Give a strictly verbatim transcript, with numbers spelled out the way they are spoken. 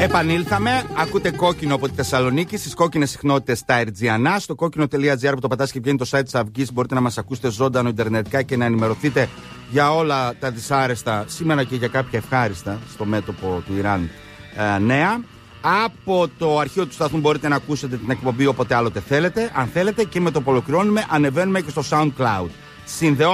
Επανήλθαμε. Ακούτε Κόκκινο από τη Θεσσαλονίκη στις κόκκινες συχνότητες τα Ερτζιανά. Στο κόκκινο τελεία τζι άρ που το πατάς και βγαίνει το site της Αυγής. Μπορείτε να μας ακούσετε ζωντανό ιντερνετικά και να ενημερωθείτε για όλα τα δυσάρεστα, σήμερα και για κάποια ευχάριστα στο μέτωπο του Ιράν ε, νέα. Από το αρχείο του σταθμού μπορείτε να ακούσετε την εκπομπή όποτε άλλοτε θέλετε. Αν θέλετε, και με το που ολοκληρώνουμε ανεβαίνουμε και στο SoundCloud. Συνδεώ